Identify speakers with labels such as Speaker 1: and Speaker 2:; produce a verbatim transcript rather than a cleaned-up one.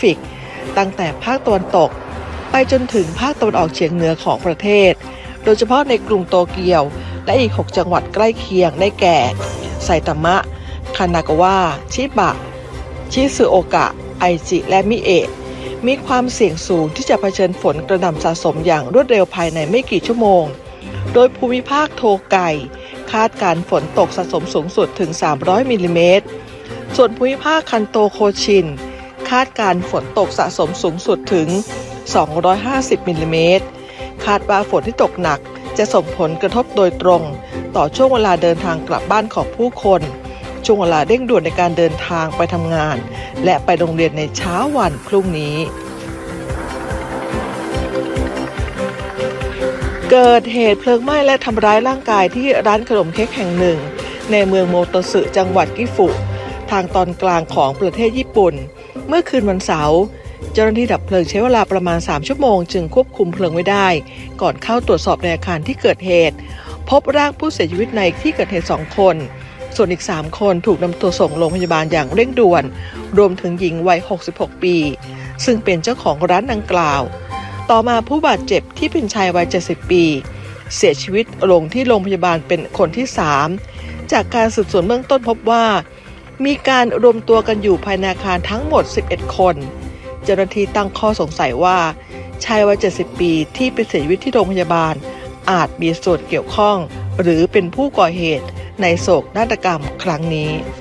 Speaker 1: ฟิกตั้งแต่ภาคตะวันตกไปจนถึงภาคตะวันออกเฉียงเหนือของประเทศโดยเฉพาะในกรุงโตเกียวและอีกหกจังหวัดใกล้เคียงได้แก่ไซตามะคานากาวะชิบะชิซึโอกะไอจิและมิเอะมีความเสี่ยงสูงที่จะเผชิญฝนกระหน่ำสะสมอย่างรวดเร็วภายในไม่กี่ชั่วโมงโดยภูมิภาคโทไกคาดการฝนตกสะสมสูงสุดถึงสามร้อยมิลลิเมตรส่วนภูมิภาคคันโตโคชินคาดการฝนตกสะสมสูงสุดถึงสองร้อยห้าสิบมิลลิเมตรคาดว่าฝนที่ตกหนักจะส่งผลกระทบโดยตรงต่อช่วงเวลาเดินทางกลับบ้านของผู้คนช่วงเวลาเร่งด่วนในการเดินทางไปทำงานและไปโรงเรียนในเช้าวันพรุ่งนี้เกิดเหตุเพลิงไหม้และทำร้ายร่างกายที่ร้านขนมเค้กแห่งหนึ่งในเมืองโมโตสึจังหวัดกิฟุทางตอนกลางของประเทศญี่ปุ่นเมื่อคืนวันเสาร์เจ้าหน้าที่ดับเพลิงใช้เวลาประมาณสามชั่วโมงจึงควบคุมเพลิงไว้ได้ก่อนเข้าตรวจสอบในอาคารที่เกิดเหตุพบร่างผู้เสียชีวิตในที่เกิดเหตุสองคนส่วนอีกสามคนถูกนำตัวส่งโรงพยาบาลอย่างเร่งด่วนรวมถึงหญิงวัยหกสิบหกปีซึ่งเป็นเจ้าของร้านดังกล่าวต่อมาผู้บาดเจ็บที่เป็นชายวัยเจ็ดสิบปีเสียชีวิตลงที่โรงพยาบาลเป็นคนที่สามจากการสืบสวนเบื้องต้นพบว่ามีการรวมตัวกันอยู่ภายในอาคารทั้งหมดสิบเอ็ดคนเจ้าหน้าที่ตั้งข้อสงสัยว่าชายวัยเจ็ดสิบปีที่ไปเสียชีวิตที่โรงพยาบาลอาจมีส่วนเกี่ยวข้องหรือเป็นผู้ก่อเหตุในโศกนาฏกรรมครั้งนี้